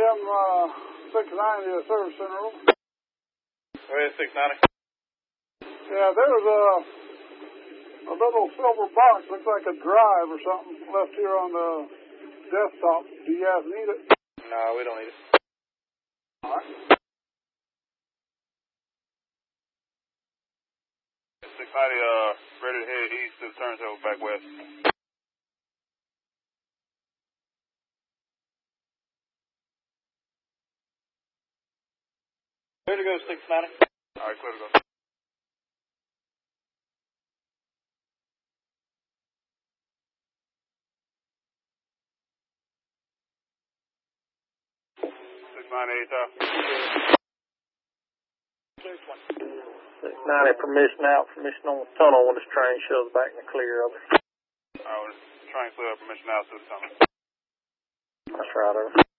AM 690 service center. Go ahead, 690. Yeah, there was a little silver box, looks like a drive or something, left here on the desktop. Do you guys need it? No, we don't need it. All right. 690, ready to head east to the turntable back west. Clear to go, 690. All right, clear to go. Permission out, permission on the tunnel when this train shows back in the clear of it. All right, train clear, permission out to the tunnel. That's right, over.